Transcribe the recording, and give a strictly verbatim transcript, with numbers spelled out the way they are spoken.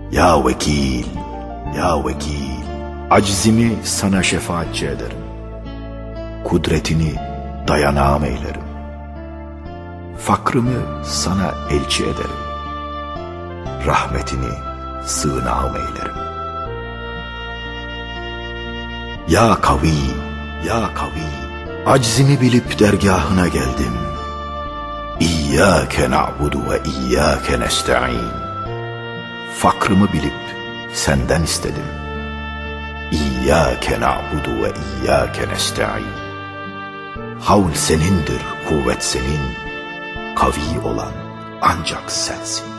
Ya vekil, ya vekil, acizimi sana şefaatçi ederim. Kudretini dayanağım eylerim. Fakrımı sana elçi ederim. Rahmetini sığınağım eylerim. Ya kavi, ya kavi, acizimi bilip dergahına geldim. İyyâke na'budu ve iyyâke nesta'in. Fakrımı bilip senden istedim. İyyâke na'budu ve iyyâke nesta'in. Havl senindir, kuvvet senin, kavi olan ancak sensin.